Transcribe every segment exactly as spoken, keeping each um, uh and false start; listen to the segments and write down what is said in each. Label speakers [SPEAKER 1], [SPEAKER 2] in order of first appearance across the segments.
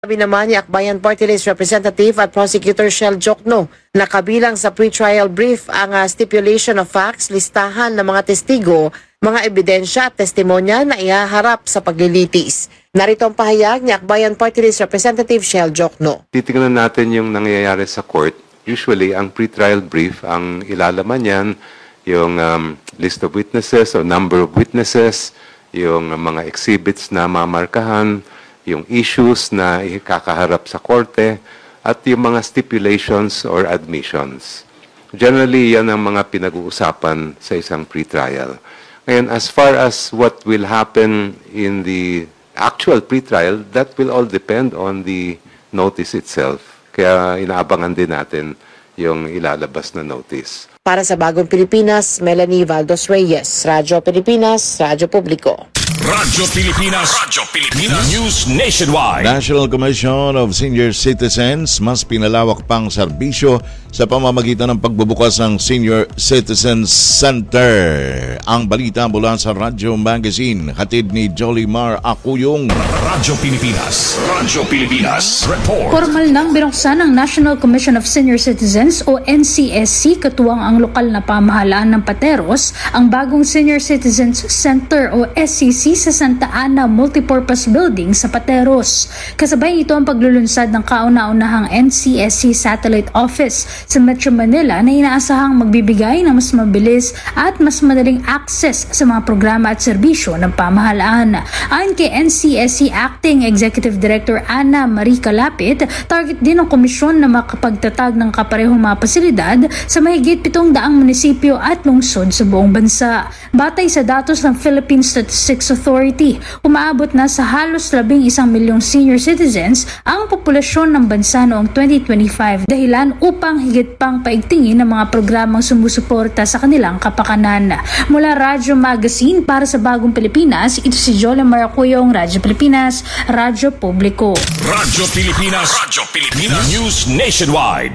[SPEAKER 1] Sabi naman ni Akbayan Party List Representative at Prosecutor Shell Jokno na kabilang sa pre-trial brief ang uh, stipulation of facts, listahan ng mga testigo, mga ebidensya at testimonya na ihaharap sa paglilitis. Narito ang pahayag ni Akbayan Party List Representative Shell Jokno.
[SPEAKER 2] Titingnan natin yung nangyayari sa court. Usually, ang pre-trial brief, ang ilalaman yan, yung um, list of witnesses o number of witnesses, yung mga exhibits na mamarkahan, yung issues na ikakaharap sa korte, at yung mga stipulations or admissions. Generally, yan ang mga pinag-uusapan sa isang pre-trial. Ngayon, as far as what will happen in the actual pre-trial, that will all depend on the notice itself. Kaya inaabangan din natin yung ilalabas na notice.
[SPEAKER 1] Para sa Bagong Pilipinas, Melanie Valdos Reyes, Radyo Pilipinas, Radyo Publiko.
[SPEAKER 3] Radyo Pilipinas, Radyo Pilipinas, News Nationwide.
[SPEAKER 4] National Commission of Senior Citizens mas pinalawak pang serbisyo sa pamamagitan ng pagbubukas ng Senior Citizens Center. Ang balita mula sa Radyo Magazine, hatid ni Jolimar Acuyong.
[SPEAKER 3] Radyo Pilipinas, Radyo Pilipinas, Report.
[SPEAKER 5] Formal nang binuksan ng National Commission of Senior Citizens o N C S C katuwang ang lokal na pamahalaan ng Pateros ang bagong Senior Citizens Center o S C C sa Santa Ana Multipurpose Building sa Pateros. Kasabay ito ang paglulunsad ng kauna-unahang N C S C Satellite Office sa Metro Manila na inaasahang magbibigay ng mas mabilis at mas madaling access sa mga programa at serbisyo ng pamahalaan. Ayon kay N C S C Acting Executive Director Ana Marie Calapit, target din ng komisyon na makapagtatag ng kaparehong mga pasilidad sa mahigit pitong daang munisipyo at lungsod sa buong bansa. Batay sa datos ng Philippine Statistics Authority, umaabot na sa halos labing isang milyong senior citizens ang populasyon ng bansa noong twenty twenty-five, dahilan upang higit pang paigtingin ang mga programang sumusuporta sa kanilang kapakanan. Mula Radyo Magazine para sa Bagong Pilipinas, ito si Jola Maracuyong, Radyo Pilipinas, Radyo Publiko.
[SPEAKER 3] Radyo Pilipinas, Radyo Pilipinas, News Nationwide.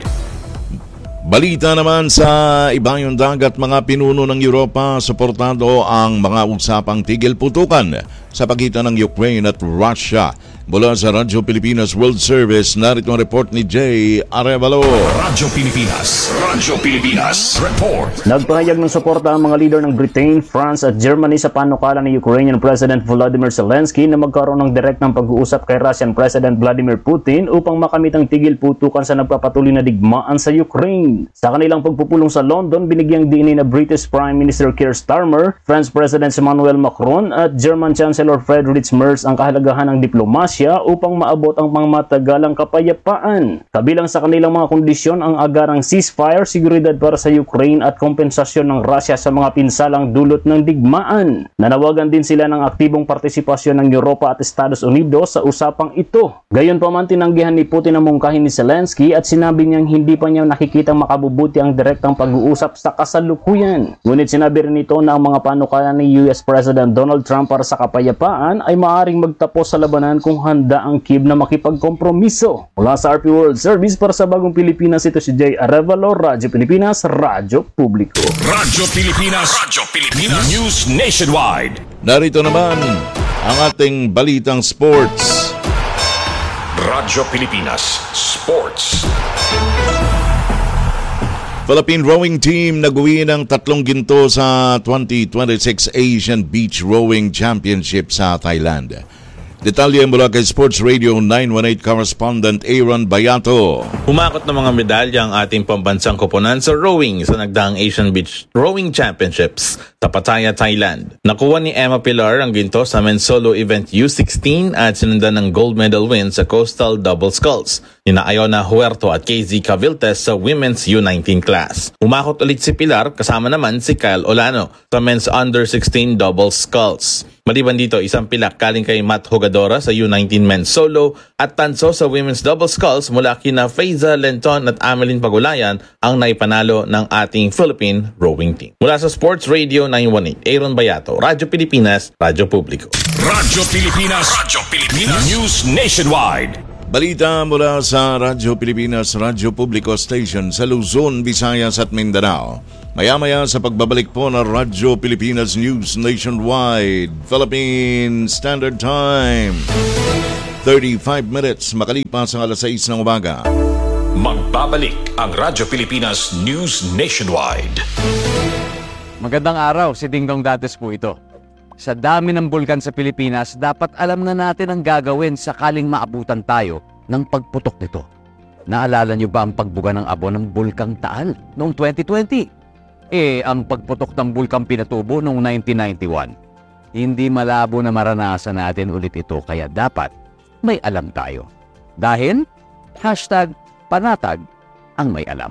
[SPEAKER 4] Balita naman sa ibayong dagat, mga pinuno ng Europa suportado ang mga usapang tigil putukan sa pagitan ng Ukraine at Russia. Mula sa Radyo Pilipinas World Service, narito ang report ni Jay Arevalo.
[SPEAKER 3] Radyo Pilipinas, Radyo Pilipinas, Report.
[SPEAKER 6] Nagpahayag ng suporta ang mga leader ng Britain, France at Germany sa panukala ni Ukrainian President Volodymyr Zelensky na magkaroon ng direktang pag-uusap kay Russian President Vladimir Putin upang makamit ang tigil putukan sa nagpapatuloy na digmaan sa Ukraine. Sa kanilang pagpupulong sa London, binigyang diin na British Prime Minister Keir Starmer, French President Emmanuel Macron at German Chancellor Friedrich Merz ang kahalagahan ng diplomasya upang maabot ang mga matagalang kapayapaan. Kabilang sa kanilang mga kondisyon ang agarang ceasefire, seguridad para sa Ukraine at kompensasyon ng Russia sa mga pinsalang dulot ng digmaan. Nanawagan din sila ng aktibong partisipasyon ng Europa at Estados Unidos sa usapang ito. Gayunpaman, tinanggihan ni Putin ang mungkahin ni Zelensky at sinabi niyang hindi pa niya nakikitang makabubuti ang direktang pag-uusap sa kasalukuyan. Ngunit sinabi rin ito na ang mga panukala ni U S President Donald Trump para sa kapayapaan ay maaaring magtapos sa labanan kung handa ang Kiev na makipagkompromiso. Mula sa R P World Service para sa Bagong Pilipinas, ito si Jay Arevalo, Radyo Pilipinas, Radyo Publiko.
[SPEAKER 3] Radyo Pilipinas, Radyo Pilipinas, News Nationwide.
[SPEAKER 4] Narito naman ang ating balitang sports.
[SPEAKER 3] Radyo Pilipinas, Sports.
[SPEAKER 4] Philippine Rowing Team nag-uwi ng tatlong ginto sa twenty twenty-six Asian Beach Rowing Championship sa Thailand. Detalye mula kay Sports Radio nine one eight correspondent Aaron Bayato.
[SPEAKER 7] Humakot ng mga medalya ang ating pambansang koponan sa rowing sa nagdaang Asian Beach Rowing Championships sa Pattaya, Thailand. Nakuha ni Emma Pilar ang ginto sa men's solo event U sixteen at sinundan ng gold medal win sa Coastal Double Sculls. Nina Iona Huerto at K Z Caviltes sa women's U nineteen class. Humakot ulit si Pilar kasama naman si Kyle Olano sa men's under sixteen double sculls. Maliban dito, isang pilak kaling kay Matt Hogadora sa U nineteen men's solo at tanso sa women's double sculls mula kina Faiza Lenton at Ameline Pagulayan ang naipanalo ng ating Philippine rowing team. Mula sa Sports Radio nine one eight, Aaron Bayato, Radyo Pilipinas, Radyo Publiko.
[SPEAKER 3] Radyo Pilipinas, Radyo Pilipinas, News Nationwide.
[SPEAKER 4] Balita mula sa Radyo Pilipinas, Radyo Publiko Station sa Luzon, Visayas at Mindanao. Maya-maya sa pagbabalik po ng Radyo Pilipinas News Nationwide, Philippine Standard Time. thirty-five minutes makalipas ang alas sais ng umaga.
[SPEAKER 3] Magbabalik ang Radyo Pilipinas News Nationwide.
[SPEAKER 8] Magandang araw, si Dingdong Dates po ito. Sa dami ng bulkan sa Pilipinas, dapat alam na natin ang gagawin sakaling maabutan tayo ng pagputok nito. Naalala niyo ba ang pagbuga ng abo ng Bulkang Taal noong twenty twenty? Eh, ang pagputok ng Bulkang Pinatubo noong nineteen ninety-one. Hindi malabo na maranasan natin ulit ito, kaya dapat may alam tayo. Dahil, hashtag panatag ang may alam.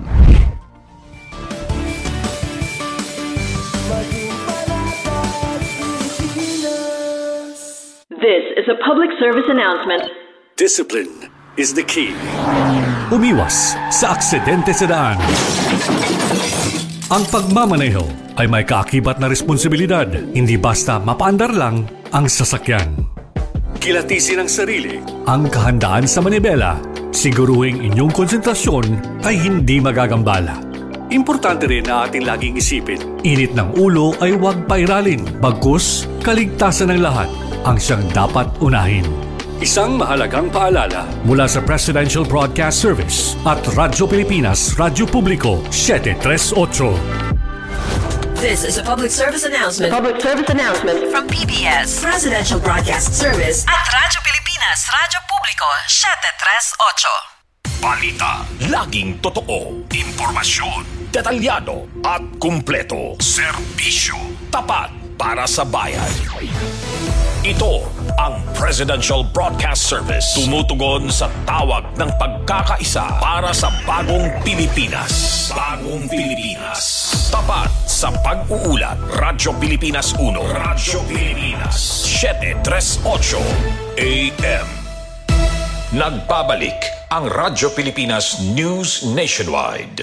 [SPEAKER 9] This is a public service announcement.
[SPEAKER 10] Discipline is the key. Umiwas sa aksidente sa daan. Ang pagmamaneho ay may kaakibat na responsibilidad, hindi basta mapaandar lang ang sasakyan. Kilatisin ang sarili, ang kahandaan sa manibela, siguruhing inyong konsentrasyon ay hindi magagambala. Importante rin na ating laging isipin, init ng ulo ay huwag pairalin, bagkus kaligtasan ng lahat ang siyang dapat unahin. Isang mahalagang paalala mula sa Presidential Broadcast Service at Radyo Pilipinas, Radyo Publiko, seven thirty-eight.
[SPEAKER 9] This is a public service announcement. Public service announcement from P B S Presidential Broadcast Service at Radyo Pilipinas, Radyo Publiko, seven thirty-eight.
[SPEAKER 3] Balita, laging totoo, impormasyon, detalyado at kumpleto. Serbisyo, tapat para sa bayan. Ito ang Presidential Broadcast Service. Tumutugon sa tawag ng pagkakaisa para sa bagong Pilipinas. Bagong Pilipinas. Tapat sa pag-uulat. Radyo Pilipinas one. Radyo Pilipinas seven thirty-eight A M. Nagbabalik ang Radyo Pilipinas News Nationwide.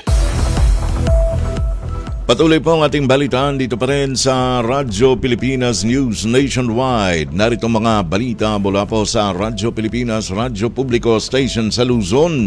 [SPEAKER 4] Patuloy po ang ating balitaan dito pa rin sa Radyo Pilipinas News Nationwide. Narito mga balita mula po sa Radyo Pilipinas, Radyo Publiko Station sa Luzon.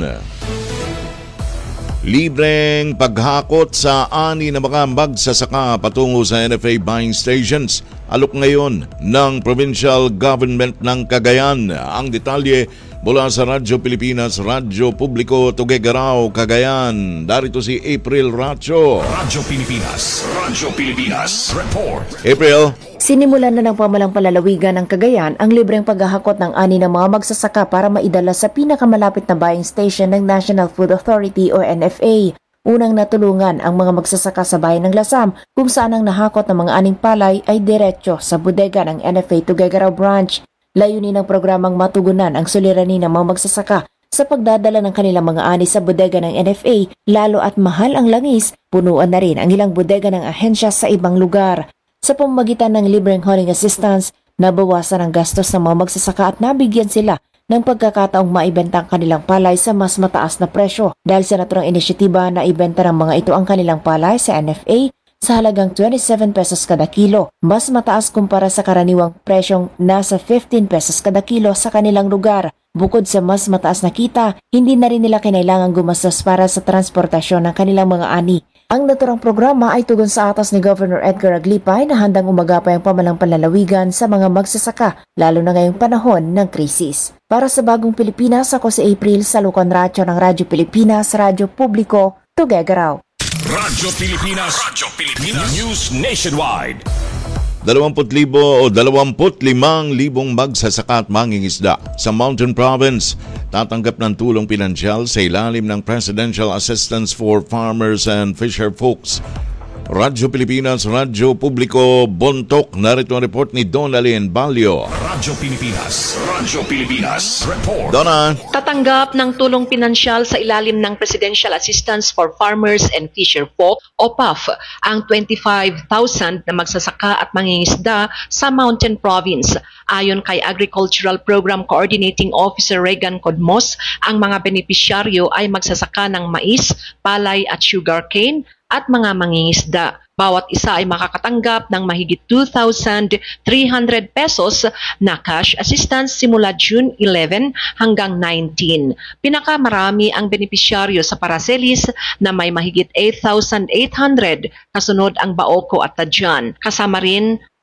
[SPEAKER 4] Libreng paghakot sa ani na mga magsasaka patungo sa N F A buying stations. Alok ngayon ng Provincial Government ng Cagayan. Ang detalye mula sa Radyo Pilipinas, Radyo Publiko, Tuguegarao, Cagayan. Darito si April Racho.
[SPEAKER 3] Radyo Pilipinas, Radyo Pilipinas, report.
[SPEAKER 4] April.
[SPEAKER 11] Sinimulan na ng pamalang palalawigan ng Cagayan ang libreng paghahakot ng ani ng mga magsasaka para maidala sa pinakamalapit na buying station ng National Food Authority o N F A. Unang natulungan ang mga magsasaka sa bayan ng Lasam kung saan ang nahakot ng mga aning palay ay diretso sa bodega ng N F A Tuguegarao Branch. Layunin ng programang matugunan ang suliranin ng mga magsasaka sa pagdadala ng kanilang mga ani sa bodega ng N F A, lalo at mahal ang langis, punuan na rin ang ilang bodega ng ahensya sa ibang lugar. Sa pamamagitan ng libreng hauling assistance, nabawasan ang gastos ng mga magsasaka at nabigyan sila ng pagkakataong maibenta ang kanilang palay sa mas mataas na presyo. Dahil sa naturang inisyatiba na ibenta ng mga ito ang kanilang palay sa N F A sa halagang twenty-seven pesos kada kilo, mas mataas kumpara sa karaniwang presyong nasa fifteen pesos kada kilo sa kanilang lugar. Bukod sa mas mataas na kita, hindi na rin nila kinailangang gumastos para sa transportasyon ng kanilang mga ani. Ang naturang programa ay tugon sa atas ni Governor Edgar Aglipay na handang umagapay ang pamalang panlalawigan sa mga magsasaka, lalo na ngayong panahon ng krisis. Para sa Bagong Pilipinas, ako si April Salucan Racho ng Radyo Pilipinas, Radyo Publiko, Tuguegarao.
[SPEAKER 3] Radyo Pilipinas, Radyo Pilipinas News Nationwide.
[SPEAKER 4] Dalawamput libo o dalawamput limang libong magsasaka at mangingisda sa Mountain Province tatanggap ng tulong pinansyal sa ilalim ng Presidential Assistance for Farmers and Fisher Folks. Radyo Pilipinas, Radyo Publiko, Bontok. Narito ang report ni Donalyn Balyo.
[SPEAKER 3] Radyo Pilipinas, Radyo Pilipinas, report.
[SPEAKER 4] Donna.
[SPEAKER 12] Tatanggap ng tulong pinansyal sa ilalim ng Presidential Assistance for Farmers and Fisher Folk o P A F ang twenty-five thousand na magsasaka at mangingisda sa Mountain Province. Ayon kay Agricultural Program Coordinating Officer Regan Codmos, ang mga benepisyaryo ay magsasaka ng mais, palay at sugarcane at mga mangingisda. Bawat isa ay makakatanggap ng mahigit two thousand three hundred pesos na cash assistance simula June eleven hanggang nineteen. Pinakamarami ang benepisyaryo sa Paracelis na may mahigit eight thousand eight hundred, kasunod ang Baoco at Tadjan. Kasama rin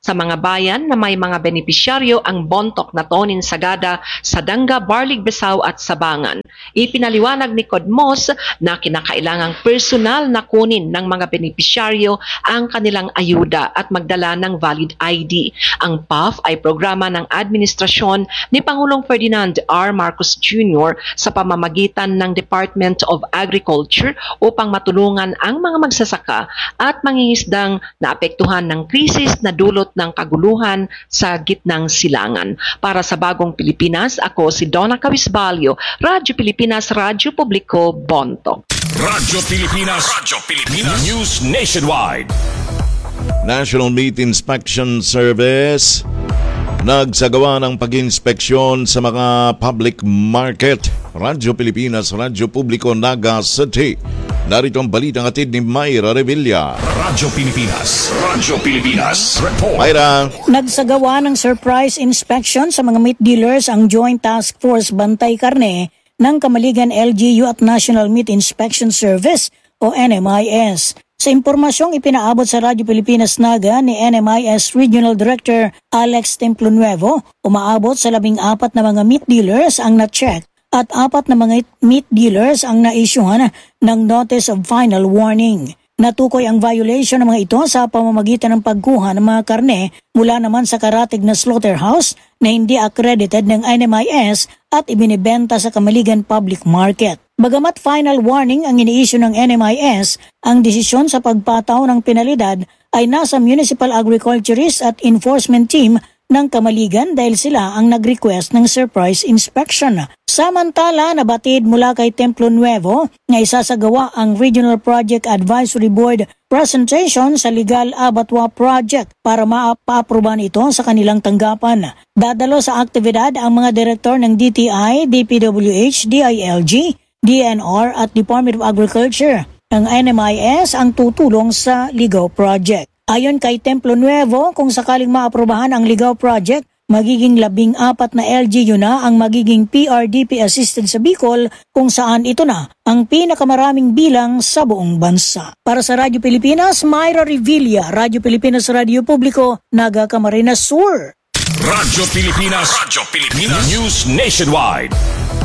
[SPEAKER 12] sa mga bayan na may mga benepisyaryo ang bontok na Tonin Sagada sa Danga, Barlig, Besau at Sabangan. Ipinaliwanag ni Codmos na kinakailangang personal na kunin ng mga benepisyaryo ang kanilang ayuda at magdala ng valid I D. Ang P A F ay programa ng administrasyon ni Pangulong Ferdinand R. Marcos Junior sa pamamagitan ng Department of Agriculture upang matulungan ang mga magsasaka at mangingisdang naapektuhan ng krisis na dulot ng kaguluhan sa gitnang silangan. Para sa Bagong Pilipinas, ako si Donna Cabisbalio, Radyo Pilipinas, Radyo Publiko, Bonto.
[SPEAKER 3] Radyo Pilipinas, Radyo Pilipinas, News Nationwide.
[SPEAKER 4] National Meat Inspection Service nagsagawa ng pag-inspeksyon sa mga public market. Radyo Pilipinas, Radyo Publiko, Naga City. Narito ang balitang atid ni Mayra Revilla.
[SPEAKER 3] Radyo Pilipinas, Radyo Pilipinas, report.
[SPEAKER 4] Mayra.
[SPEAKER 13] Nagsagawa ng surprise inspection sa mga meat dealers ang Joint Task Force Bantay Karne ng Kamaligan L G U at National Meat Inspection Service o N M I S. Sa impormasyong ipinaabot sa Radyo Pilipinas Naga ni N M I S Regional Director Alex Templonuevo, umaabot sa labing apat na mga meat dealers ang na-check at apat na mga meat dealers ang na-issuehan ng Notice of Final Warning. Natukoy ang violation ng mga ito sa pamamagitan ng pagkuha ng mga karne mula naman sa karatig na slaughterhouse na hindi accredited ng N M I S at ibinibenta sa Kamaligan Public Market. Bagamat final warning ang ini-issue ng N M I S, ang desisyon sa pagpataw ng penalidad ay nasa Municipal Agriculturist at Enforcement Team ng Kamaligan dahil sila ang nag-request ng surprise inspection. Samantala, nabatid mula kay Templonuevo na isasagawa ang Regional Project Advisory Board presentation sa Legal Abattoir Project para mapa-aproban ito sa kanilang tanggapan. Dadalo sa aktibidad ang mga direktor ng D T I, D P W H, D I L G, D N R at Department of Agriculture. Ang N M I S ang tutulong sa Ligaw Project. Ayon kay Templonuevo, kung sakaling maaprubahan ang Ligaw Project, magiging labing apat na L G U na ang magiging P R D P assisted sa Bicol, kung saan ito na ang pinakamaraming bilang sa buong bansa. Para sa Radyo Pilipinas, Mayra Revilla, Radyo Pilipinas, Radyo Publiko, Naga, Camarines Sur.
[SPEAKER 3] Radyo Pilipinas, Radyo Pilipinas, News Nationwide.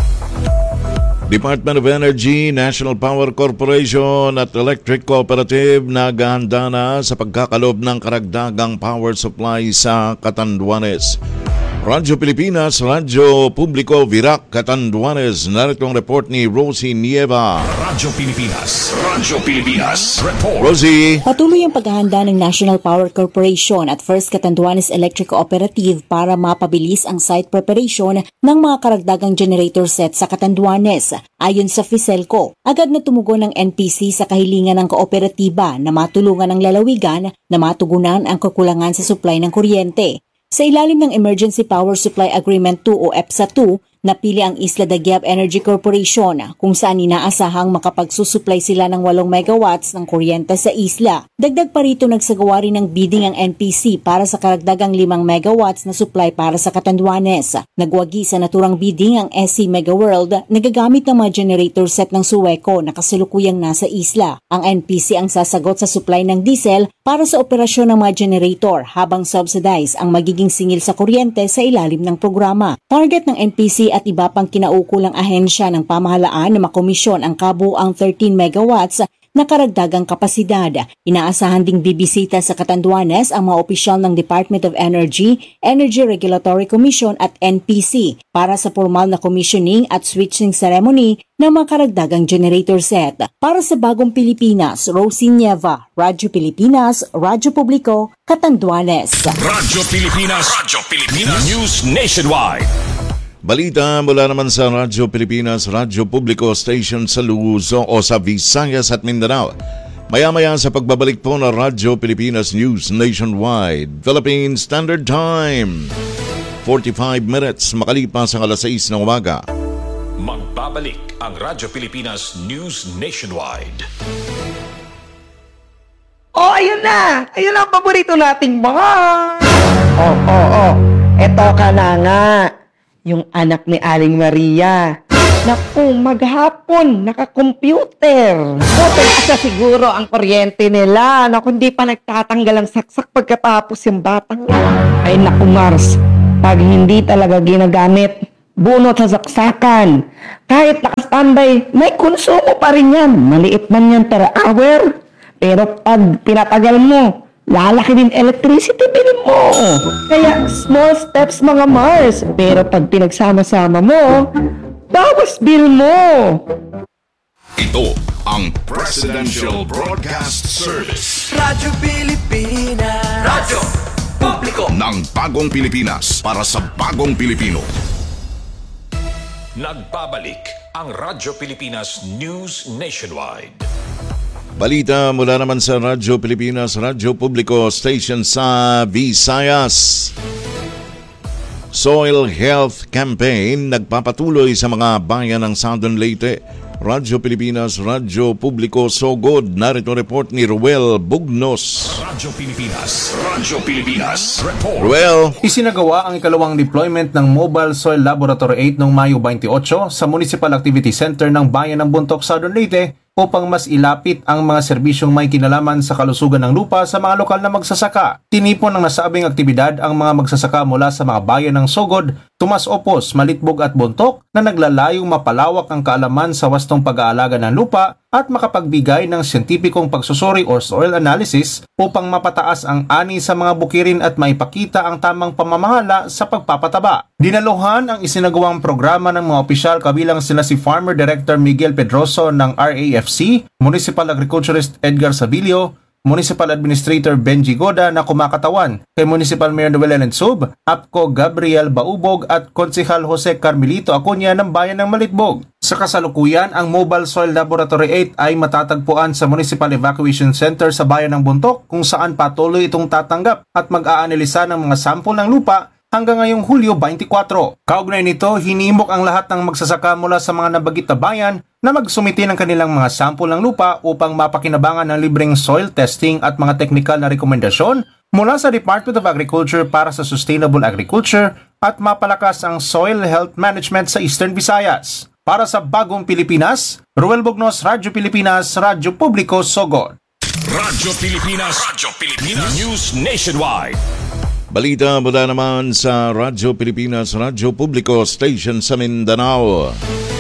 [SPEAKER 4] Department of Energy, National Power Corporation at Electric Cooperative naghahanda na sa pagkakalob ng karagdagang power supply sa Catanduanes. Radyo Pilipinas, Radyo Publiko, Virac, Catanduanes. Narito ang report ni Rosie Nieva.
[SPEAKER 3] Radyo Pilipinas, Radyo Pilipinas, report.
[SPEAKER 4] Rosie.
[SPEAKER 14] Patuloy ang paghahanda ng National Power Corporation at First Catanduanes Electric Cooperative para mapabilis ang site preparation ng mga karagdagang generator set sa Catanduanes. Ayon sa Fiselco, agad na tumugon ng N P C sa kahilingan ng kooperatiba na matulungan ng lalawigan na matugunan ang kakulangan sa supply ng kuryente. Sa ilalim ng Emergency Power Supply Agreement two o E P S A two, napili ang Isla Daguiab Energy Corporation kung saan inaasahang makapagsusupply sila ng walong megawatts ng kuryente sa isla. Dagdag pa rito nagsagawa rin ng bidding ang N P C para sa karagdagang limang megawatts na supply para sa Catanduanes. Nagwagi sa naturang bidding ang S C Mega World na gagamit ng mga generator set ng Sueco na kasalukuyang nasa isla. Ang N P C ang sasagot sa supply ng diesel para sa operasyon ng mga generator habang subsidize ang magiging singil sa kuryente sa ilalim ng programa. Target ng N P C at iba pang kinaukulang ahensya ng pamahalaan na makomisyon ang kabuuang thirteen megawatts na karagdagang kapasidad. Inaasahan ding bibisita sa Catanduanes ang mga opisyal ng Department of Energy, Energy Regulatory Commission at N P C para sa formal na commissioning at switching ceremony ng mga karagdagang generator set. Para sa Bagong Pilipinas, Rosie Nieva, Radyo Pilipinas, Radyo Publiko, Catanduanes.
[SPEAKER 3] Radyo Pilipinas, Radyo Pilipinas, News Nationwide.
[SPEAKER 4] Balita mula naman sa Radyo Pilipinas, Radyo Publiko Station sa Luzon o sa Visayas at Mindanao. Maya-maya sa pagbabalik po ng Radyo Pilipinas News Nationwide, Philippine Standard Time. forty-five minutes makalipas ang alas sais ng umaga.
[SPEAKER 3] Magbabalik ang Radyo Pilipinas News Nationwide.
[SPEAKER 15] Oh, ayun na! Ayun ang paborito nating mga... Oh, oh, oh. Eto ka na nga. Yung anak ni Aling Maria. Naku, maghapon, naka-computer. Buti asa siguro ang kuryente nila. Naku, hindi pa nagtatanggal ang saksak pagkatapos yung batang. Ay naku, Mars, pag hindi talaga ginagamit, bunot sa saksakan. Kahit naka-standby, may konsumo pa rin yan. Maliit man yan per hour. Pero pag pinatagal mo, lalaki din electricity bill mo. Kaya small steps mga Mars. Pero pag pinagsama-sama mo, bawas bill mo.
[SPEAKER 3] Ito ang Presidential Broadcast Service.
[SPEAKER 16] Radyo Pilipinas. Radyo Publiko
[SPEAKER 3] ng Bagong Pilipinas para sa Bagong Pilipino. Nagbabalik ang Radyo Pilipinas News Nationwide.
[SPEAKER 4] Balita mula naman sa Radyo Pilipinas, Radyo Publiko Station sa Visayas. Soil Health Campaign nagpapatuloy sa mga bayan ng Southern Leyte. Radyo Pilipinas, Radyo Publiko Sogod. Narito report ni Ruel Bugnos.
[SPEAKER 3] Radyo Pilipinas, Radyo Pilipinas Report.
[SPEAKER 4] Ruel.
[SPEAKER 17] Isinagawa ang ikalawang deployment ng Mobile Soil Laboratory eight noong Mayo twenty-eight sa Municipal Activity Center ng Bayan ng Bontoc, Southern Leyte upang mas ilapit ang mga serbisyong may kinalaman sa kalusugan ng lupa sa mga lokal na magsasaka. Tinipon ng nasabing aktibidad ang mga magsasaka mula sa mga bayan ng Sogod, Tomas Opos, Malitbog at Bontoc na naglalayong mapalawak ang kaalaman sa wastong pag-aalaga ng lupa at makapagbigay ng siyentipikong pagsusuri o soil analysis upang mapataas ang ani sa mga bukirin at maipakita ang tamang pamamahala sa pagpapataba. Dinaluhan ang isinagawang programa ng mga opisyal kabilang sila si Farmer Director Miguel Pedroso ng R A F C, Municipal Agriculturist Edgar Sabilio, Municipal Administrator Benji Goda na kumakatawan, kay Municipal Mayor Noel Sub, APCO Gabriel Baubog at Konsehal Jose Carmelito Acuña ng Bayan ng Malitbog. Sa kasalukuyan, ang Mobile Soil Laboratory eight ay matatagpuan sa Municipal Evacuation Center sa Bayan ng Bontoc kung saan patuloy itong tatanggap at mag-aanalisa ng mga sampol ng lupa hanggang ngayong Hulyo twenty-four. Kaugnay nito, hinimok ang lahat ng magsasaka mula sa mga nabagit na bayan na magsumiti ng kanilang mga sampol ng lupa upang mapakinabangan ng libreng soil testing at mga teknikal na rekomendasyon mula sa Department of Agriculture para sa Sustainable Agriculture at mapalakas ang soil health management sa Eastern Visayas. Para sa Bagong Pilipinas, Ruel Bugnos, Radyo Pilipinas, Radyo Publiko, Sogod.
[SPEAKER 3] Radyo Pilipinas, Radyo Pilipinas News Nationwide.
[SPEAKER 4] Balita mula naman sa Radyo Pilipinas, Radyo Publiko Station sa Mindanao.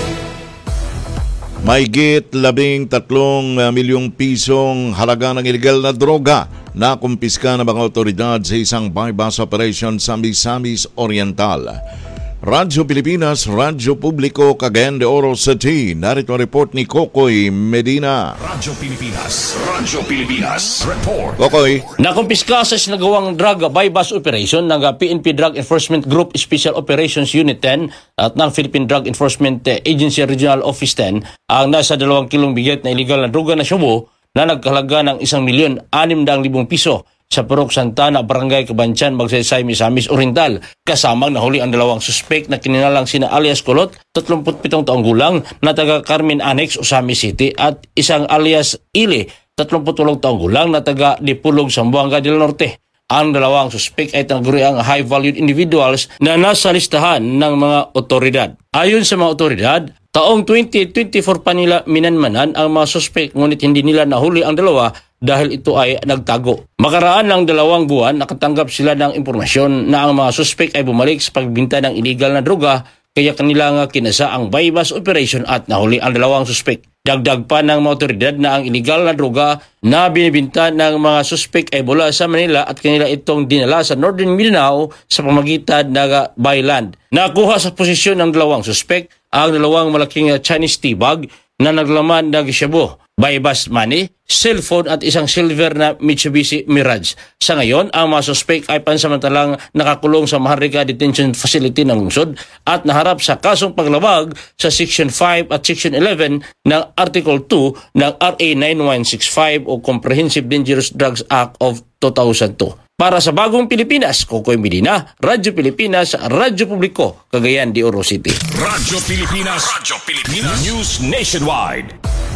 [SPEAKER 4] Mahigit labing tatlong milyong pisong halaga ng ilegal na droga na kumpiska ng mga otoridad sa isang bypass operation sa Misamis Oriental. Radyo Pilipinas, Radyo Publiko, Cagayan de Oro City. Narito ang report ni Kokoy Medina.
[SPEAKER 3] Radyo Pilipinas, Radyo Pilipinas Report.
[SPEAKER 4] Kokoy.
[SPEAKER 18] Nakumpiska sa sinagawang drug bypass operation ng P N P Drug Enforcement Group Special Operations Unit ten at ng Philippine Drug Enforcement Agency Regional Office ten ang nasa dalawang kilong bigat na illegal na droga na syubo na nagkahalaga ng isang milyon anim daang libong piso sa Purok Santana, Barangay Cabanchan, Magsaysay, Misamis Oriental. Kasamang nahuli ang dalawang suspek na kininalang sina alias Kulot, tatlumputpitong taong gulang, na taga Carmen Annex, Osami City, at isang alias Ile, tatlumputwalong taong gulang, na taga Dipulog, Zamboanga del Norte. Ang dalawang suspek ay tinaguriang high-valued individuals na nasa listahan ng mga otoridad. Ayon sa mga otoridad, taong twenty twenty-four pa nila minanmanan ang mga suspek, ngunit hindi nila nahuli ang dalawa dahil ito ay nagtago. Makaraan ng dalawang buwan, nakatanggap sila ng impormasyon na ang mga suspek ay bumalik sa pagbinta ng illegal na droga, kaya kanila nga kinasa ang bypass operation at nahuli ang dalawang suspek. Dagdag pa ng mga otoridad na ang illegal na droga na binibinta ng mga suspek ay mula sa Manila at kanila itong dinala sa Northern Mindanao sa pamagitan ng byland. Nakuha sa posisyon ng dalawang suspek ang dalawang malaking Chinese tea bag na naglaman ng shabu, bypass money, cellphone at isang silver na Mitsubishi Mirage. Sa ngayon, ang mga suspek ay pansamantalang nakakulong sa Maharlika Detention Facility ng lungsod at naharap sa kasong paglabag sa Section five at Section eleven ng Article two ng R A nine one six five o Comprehensive Dangerous Drugs Act of two thousand two. Para sa Bagong Pilipinas, Kokoy Medina, Radyo Pilipinas, Radyo Publiko, Cagayan de Oro City.
[SPEAKER 3] Radyo Pilipinas, Radyo Pilipinas News Nationwide.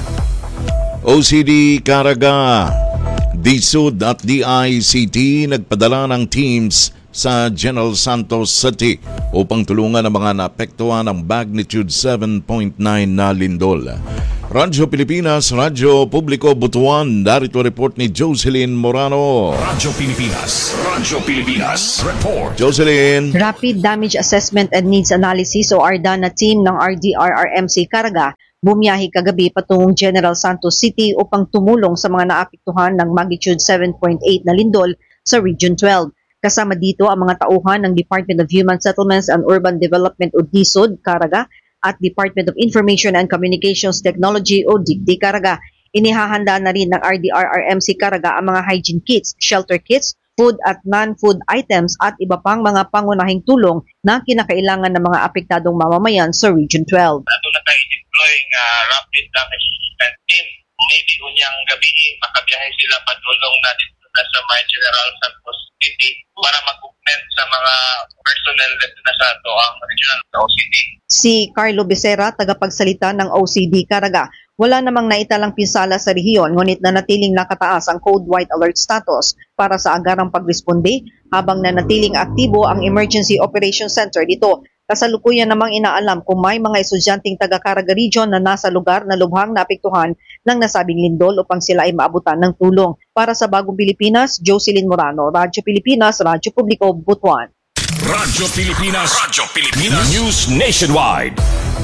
[SPEAKER 4] O C D Caraga, D S U D at D I C T nagpadala ng teams sa General Santos City upang tulungan ang mga naapektuhan ng magnitude seven point nine na lindol. Radyo Pilipinas, Radyo Publiko Butuan, narito report ni Jocelyn Morano.
[SPEAKER 3] Radyo Pilipinas, Radyo Pilipinas, report.
[SPEAKER 4] Jocelyn.
[SPEAKER 19] Rapid Damage Assessment and Needs Analysis o ARDA na team ng R D R R M C Caraga bumiyahe kagabi patungong General Santos City upang tumulong sa mga naapektuhan ng magnitude seven point eight na lindol sa Region twelve. Kasama dito ang mga tauhan ng Department of Human Settlements and Urban Development o D S U D Caraga at Department of Information and Communications Technology o D I C T Caraga. Inihahanda na rin ng R D R R M C Caraga ang mga hygiene kits, shelter kits, food at non-food items at iba pang mga pangunahing tulong na kinakailangan ng mga apektadong mamamayan sa Region twelve.
[SPEAKER 20] Ato na tayo deploying uh, rapid damage assessment team. Maybe unyang gabi makabiyahe sila padulong na dito na sa may General Santos City para mag-augment sa mga personnel dito na sa ito ang regional O C D.
[SPEAKER 19] Si Carlo Becerra, tagapagsalita ng O C D Caraga, wala namang naitalang pinsala sa rehiyon ngunit nanatiling nakataas ang Code White Alert status para sa agarang pagresponde habang nanatiling aktibo ang Emergency Operations Center dito. Kasalukuyan namang inaalam kung may mga estudyanteng taga-Caraga Region na nasa lugar na lubhang naapektuhan ng nasabing lindol upang sila ay maabutan ng tulong. Para sa Bagong Pilipinas, Jocelyn Morano, Radyo Pilipinas, Radyo Publiko, Butuan.
[SPEAKER 3] Radyo Pilipinas, Radyo Pilipinas, News Nationwide.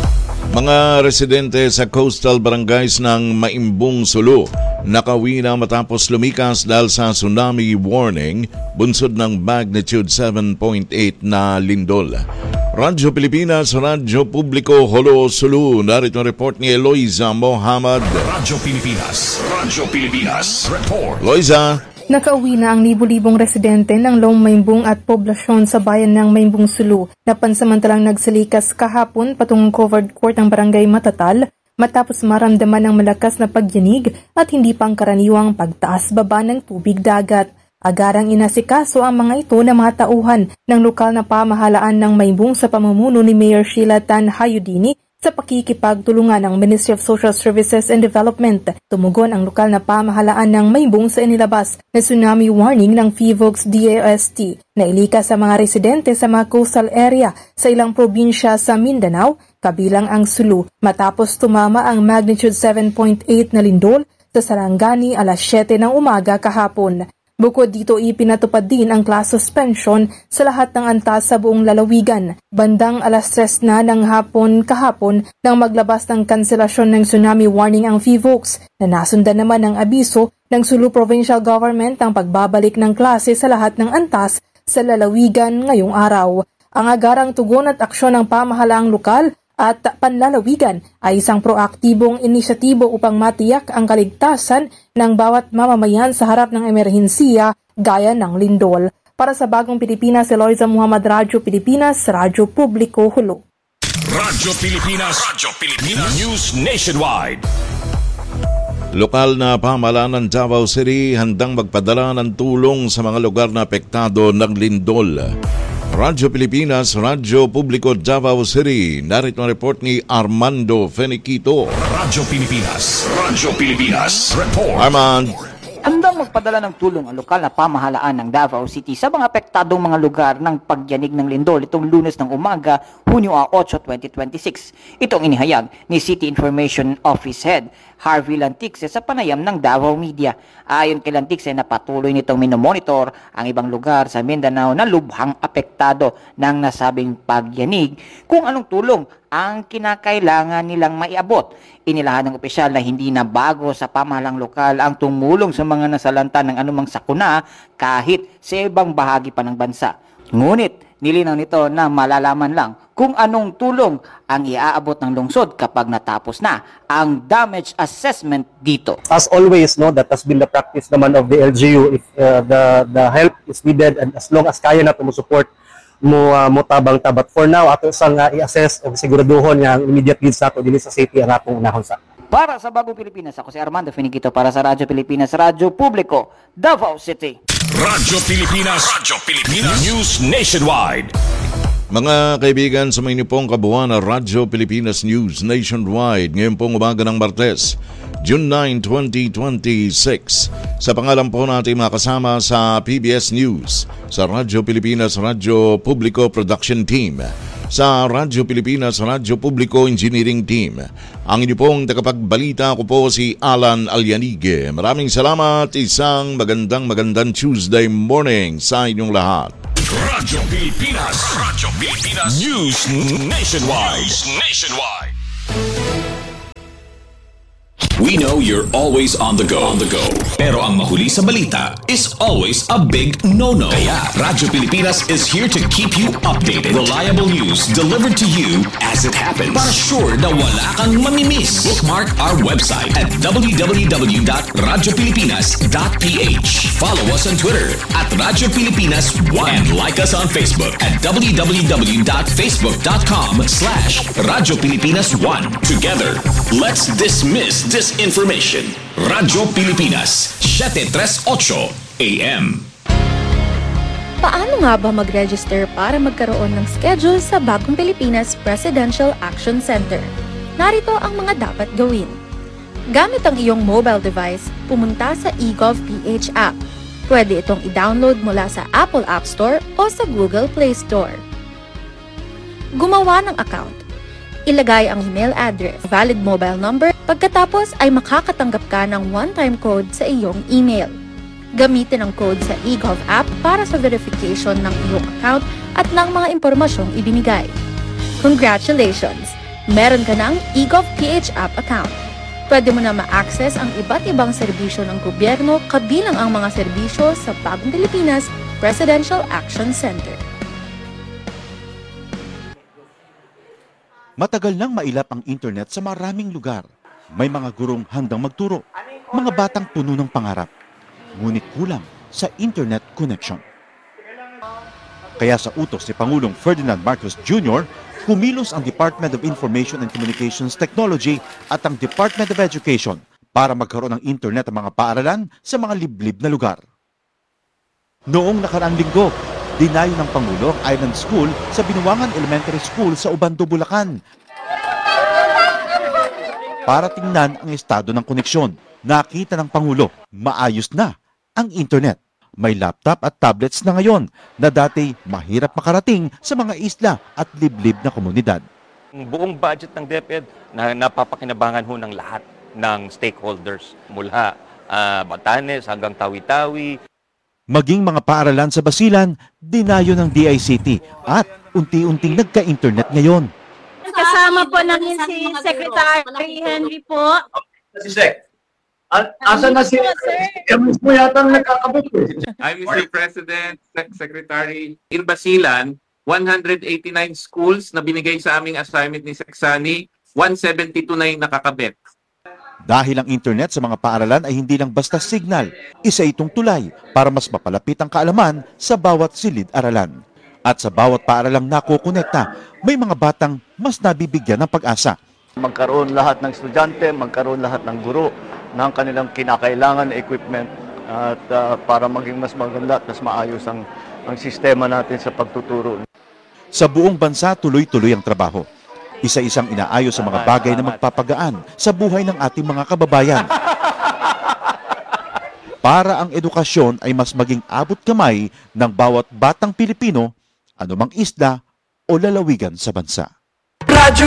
[SPEAKER 4] Mga residente sa coastal barangays ng Maimbung, Sulu nakauwi na matapos lumikas dahil sa tsunami warning bunsod ng magnitude seven point eight na lindol. Radyo Pilipinas, Radyo Publiko, Holo, Sulu. Narito ang report ni Eloisa Mohamad.
[SPEAKER 3] Radyo Pilipinas, Radyo Pilipinas, report.
[SPEAKER 4] Eloisa.
[SPEAKER 21] Nakauwi na ang libu-libong residente ng Long Maimbung at poblasyon sa bayan ng Maimbung, Sulu na pansamantalang nagsalikas kahapon patungong covered court ng barangay Matatal matapos maramdaman ng malakas na pagyanig at hindi pangkaraniwang pagtaas-baba ng tubig dagat. Agarang inasikaso ang mga ito na mga tauhan ng lokal na pamahalaan ng Maimbung sa pamumuno ni Mayor Sheila Tan Hayudini sa pakikipagtulungan ng Ministry of Social Services and Development. Tumugon ang lokal na pamahalaan ng Maimbung sa inilabas na tsunami warning ng PHIVOLCS D A S T na ilikas sa mga residente sa mga coastal area sa ilang probinsya sa Mindanao, kabilang ang Sulu, matapos tumama ang magnitude seven point eight na lindol sa Sarangani alas siyete ng umaga kahapon. Bukod dito, ipinatupad din ang class suspension sa lahat ng antas sa buong lalawigan. Bandang alas tres na ng hapon kahapon nang maglabas ng kanselasyon ng tsunami warning ang PHIVOLCS na nasundan naman ng abiso ng Sulu Provincial Government ang pagbabalik ng klase sa lahat ng antas sa lalawigan ngayong araw. Ang agarang tugon at aksyon ng pamahalaang lokal at panlalawigan ay isang proaktibong inisyatibo upang matiyak ang kaligtasan ng bawat mamamayan sa harap ng emerhensiya gaya ng lindol. Para sa Bagong Pilipinas, Eloisa Muhammad, Radyo Pilipinas, Radyo Publiko, Hulo.
[SPEAKER 3] Radyo Pilipinas, Radyo Pilipinas, News Nationwide.
[SPEAKER 4] Lokal na pamahalaan ng Davao City handang magpadala ng tulong sa mga lugar na apektado ng lindol. Radyo Pilipinas, Radyo Publiko, Davao City. Narito ang report ni Armando Feniquito.
[SPEAKER 3] Radyo Pilipinas, Radyo Pilipinas, report.
[SPEAKER 4] Armand.
[SPEAKER 22] Handang magpadala ng tulong ang lokal na pamahalaan ng Davao City sa mga apektadong mga lugar ng pagyanig ng lindol itong Lunes ng umaga, Hunyo eight, twenty twenty-six. Itong inihayag ni City Information Office Head Harvey Lantixe sa panayam ng Davao Media. Ayon kay Lantixe na patuloy nitong minomonitor ang ibang lugar sa Mindanao na lubhang apektado ng nasabing pagyanig kung anong tulong ang kinakailangan nilang maiabot. Inilahan ng opisyal na hindi na bago sa pamahalang lokal ang tumulong sa mga nasalanta ng anumang sakuna kahit sa ibang bahagi pa ng bansa. Ngunit nilinaw nito na malalaman lang kung anong tulong ang iaabot ng lungsod kapag natapos na ang damage assessment dito.
[SPEAKER 23] As always, no, that has been the practice naman of the L G U. If uh, the the help is needed and as long as kaya na tumusuport mo uh, mo tabang ta. But for now, ato sang uh, i-assess o siguraduhon nga ang immediate needs nato dinhi sa city ang atong unahon sa.
[SPEAKER 22] Para sa Bagong Pilipinas, ako si Armando Feniquito para sa Radyo Pilipinas, Radyo Publiko, Davao City.
[SPEAKER 3] Radyo Pilipinas, Radyo Pilipinas, News Nationwide.
[SPEAKER 4] Mga kaibigan, sa may nipong kabuuan na Radyo Pilipinas News Nationwide, ngayon pong umaga ng Martes, June nine, twenty twenty-six. Sa pangalan po natin mga kasama sa P B S News, sa Radyo Pilipinas Radyo Publiko Production Team, sa Radyo Pilipinas Radyo Publiko Engineering Team. Ang inyo pong tagapagbalita ko po si Alan Alianige. Maraming salamat, isang magandang magandang Tuesday morning sa inyong lahat.
[SPEAKER 3] Radyo Pilipinas, Radyo Pilipinas News Nationwide. News Nationwide. We know you're always on the go. On the go. Pero ang mahuli sa balita is always a big no-no. Kaya Radyo Pilipinas is here to keep you updated. Reliable news delivered to you as it happens. Para sure na wala kang mamimiss. Bookmark our website at w w w dot radyo pilipinas dot p h. Follow us on Twitter at Radyo Pilipinas one. And like us on Facebook at w w w dot facebook dot com slash Radyo Pilipinas one. Together, let's dismiss this information. Radyo Pilipinas, seven thirty-eight A M.
[SPEAKER 1] Paano nga ba mag-register para magkaroon ng schedule sa Bagong Pilipinas Presidential Action Center? Narito ang mga dapat gawin. Gamit ang iyong mobile device, pumunta sa eGovPH app. Pwede itong i-download mula sa Apple App Store o sa Google Play Store. Gumawa ng account. Ilagay ang email address, valid mobile number, pagkatapos ay makakatanggap ka ng one-time code sa iyong email. Gamitin ang code sa eGov app para sa verification ng iyong account at ng mga impormasyong ibinigay. Congratulations! Meron ka ng eGovPH app account. Pwede mo na ma-access ang iba't ibang serbisyo ng gobyerno kabilang ang mga serbisyo sa Bagong Pilipinas Presidential Action Center.
[SPEAKER 2] Matagal nang mailap ang internet sa maraming lugar. May mga gurong handang magturo, mga batang puno ng pangarap. Ngunit kulang sa internet connection. Kaya sa utos ni Pangulong Ferdinand Marcos Junior, kumilos ang Department of Information and Communications Technology at ang Department of Education para magkaroon ng internet ang mga paaralan sa mga liblib na lugar. Noong nakaraang linggo, dinayo ng Pangulo ang Island School sa Binuangan Elementary School sa Ubando, Bulacan. Para tingnan ang estado ng koneksyon, nakita ng Pangulo, maayos na ang internet. May laptop at tablets na ngayon na dati mahirap makarating sa mga isla at liblib na komunidad.
[SPEAKER 5] Ang buong budget ng DepEd na napapakinabangan ho ng lahat ng stakeholders mula uh, Batanes hanggang Tawi-Tawi.
[SPEAKER 2] Maging mga paaralan sa Basilan, dinayo ng D I C T at unti-unting nagka-internet ngayon.
[SPEAKER 24] Kasama po namin si Secretary Henry po.
[SPEAKER 25] Si Sec. Asan na si Emis mo yata nagkakabit eh.
[SPEAKER 26] I'm Mister President, Sec Secretary. In Basilan, one hundred eighty-nine schools na binigay sa aming assignment ni Seksani, one seventy-two na yung nakakabit.
[SPEAKER 2] Dahil ang internet sa mga paaralan ay hindi lang basta signal, isa itong tulay para mas mapalapit ang kaalaman sa bawat silid-aralan. At sa bawat paaralang nakukonekta, may mga batang mas nabibigyan ng pag-asa.
[SPEAKER 27] Magkaroon lahat ng estudyante, magkaroon lahat ng guro ng kanilang kinakailangan na equipment at uh, para maging mas maganda at mas maayos ang, ang sistema natin sa pagtuturo.
[SPEAKER 2] Sa buong bansa, tuloy-tuloy ang trabaho. Isa-isang inaayos sa mga bagay na magpapagaan sa buhay ng ating mga kababayan. Para ang edukasyon ay mas maging abot kamay ng bawat batang Pilipino, anumang isla o lalawigan sa bansa.